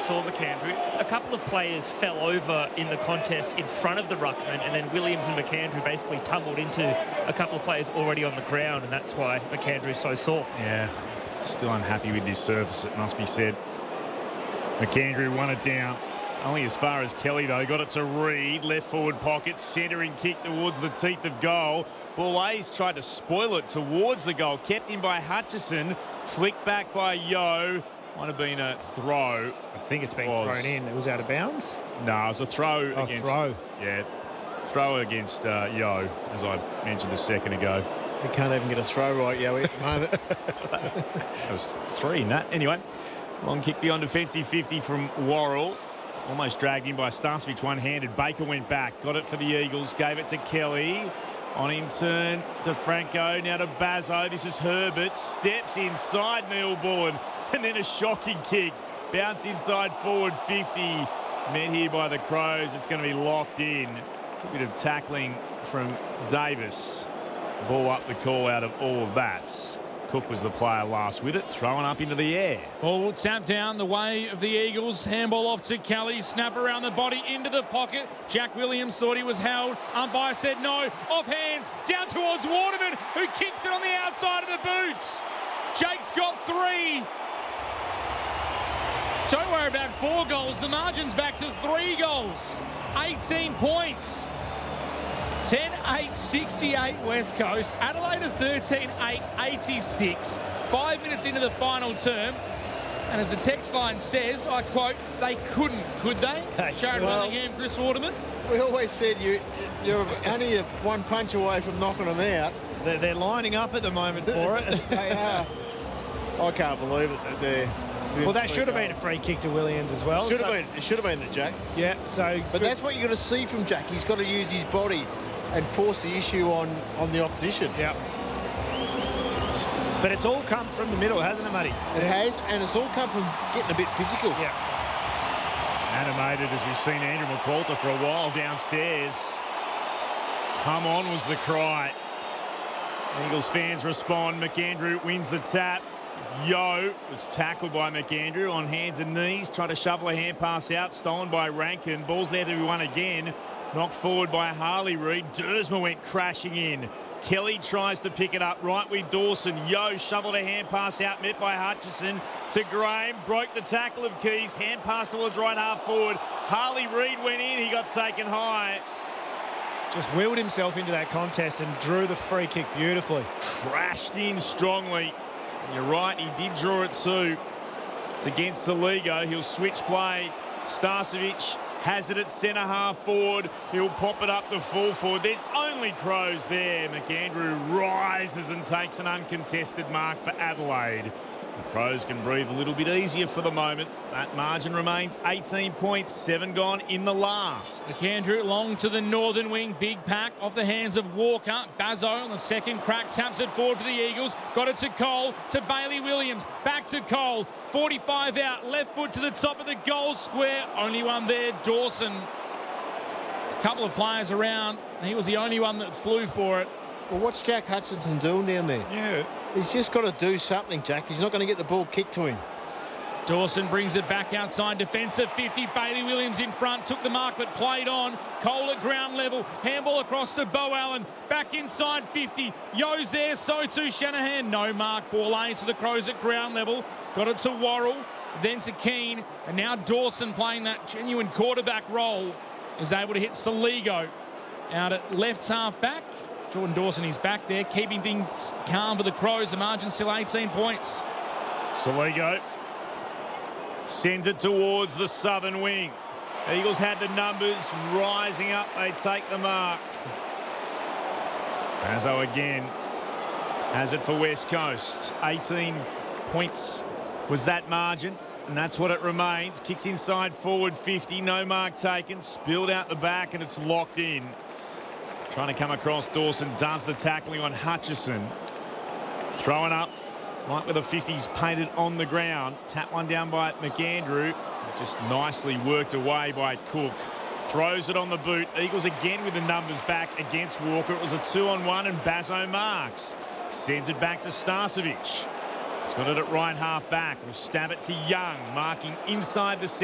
saw McAndrew, a couple of players fell over in the contest in front of the ruckman, and then Williams and McAndrew basically tumbled into a couple of players already on the ground, and that's why McAndrew's so sore. Yeah, still unhappy with this surface, it must be said. McAndrew won it down. Only as far as Kelly, though. Got it to Reid. Left forward pocket. Centering kick towards the teeth of goal. Boulays tried to spoil it towards the goal. Kept in by Hutchison. Flicked back by Yeo. Might have been a throw. I think it's been thrown in. It was out of bounds? No, it was a throw against... throw. Yeah, throw against Yeo, as I mentioned a second ago. He can't even get a throw right, Yeo, at the moment. That was 3 in that. Anyway, long kick beyond defensive 50 from Worrell. Almost dragged in by Starcevic one-handed. Baker went back. Got it for the Eagles. Gave it to Kelly. On in turn to Franco. Now to Bazzo. This is Herbert. Steps inside Neil Bullen. And then a shocking kick. Bounced inside forward 50. Met here by the Crows. It's going to be locked in. A bit of tackling from Davis. Ball up the call out of all of that. Cook was the player last with it, throwing up into the air. Ball tapped down the way of the Eagles. Handball off to Kelly. Snap around the body into the pocket. Jack Williams thought he was held. Umpire said no. Off hands. Down towards Waterman, who kicks it on the outside of the boots. Jake's got 3. Don't worry about 4 goals. The margin's back to 3 goals. 18 points. 10-8, 68 West Coast. Adelaide at 13-8, 86. 5 minutes into the final term. And as the text line says, I quote, they couldn't, could they? Sharon Willingham, Chris Waterman. We always said you're only 1 punch away from knocking them out. They're lining up at the moment for it. They are. I can't believe it. That they're well, that should have been a free kick to Williams as well. It should have been the Jack. Yeah, so... But that's what you've got to see from Jack. He's got to use his body and force the issue on the opposition. Yeah. But it's all come from the middle, hasn't it, Muddy? It has, and it's all come from getting a bit physical. Yeah. Animated as we've seen Andrew McQualter for a while downstairs. Come on was the cry. Eagles fans respond. McAndrew wins the tap. Yeo was tackled by McAndrew on hands and knees. Tried to shovel a hand pass out. Stolen by Rankin. Ball's there to be won again. Knocked forward by Harley Reid. Dersma went crashing in. Kelly tries to pick it up right with Dawson. Yeo shoveled a hand pass out, met by Hutchison to Graham. Broke the tackle of Keys. Hand pass towards right half forward. Harley Reid went in. He got taken high. Just wheeled himself into that contest and drew the free kick beautifully. Crashed in strongly. You're right, he did draw it too. It's against Saligo. He'll switch play. Starcevic has it at centre half forward. He'll pop it up to full forward. There's only Crows there. McAndrew rises and takes an uncontested mark for Adelaide. The Crows can breathe a little bit easier for the moment. That margin remains 18 points, 7 gone in the last. McAndrew long to the northern wing. Big pack off the hands of Walker. Bazzo on the second crack taps it forward for the Eagles. Got it to Cole, to Bailey Williams. Back to Cole. 45 out. Left foot to the top of the goal square. Only one there, Dawson. A couple of players around. He was the only one that flew for it. Well, what's Jack Hutchinson doing down there? Yeah. He's just got to do something, Jack. He's not going to get the ball kicked to him. Dawson brings it back outside defensive 50. Bailey Williams in front, took the mark but played on. Cole at ground level. Handball across to Bo Allen. Back inside 50. Yo's there, so too Shanahan. No mark. Ball aids to the Crows at ground level. Got it to Worrell, then to Keane. And now Dawson playing that genuine quarterback role is able to hit Saligo out at left half back. Jordan Dawson is back there, keeping things calm for the Crows. The margin still 18 points. Saligo sends it towards the southern wing. Eagles had the numbers, rising up, they take the mark. Bazzo again has it for West Coast. 18 points was that margin, and that's what it remains. Kicks inside forward 50, no mark taken, spilled out the back, and it's locked in. Trying to come across, Dawson does the tackling on Hutchison. Throwing up, right with the 50s painted on the ground. Tap one down by McAndrew. Just nicely worked away by Cook. Throws it on the boot. Eagles again with the numbers back against Walker. It was a 2-on-1 and Bazzo marks. Sends it back to Starcevic. He's got it at right half back. Will stab it to Young, marking inside the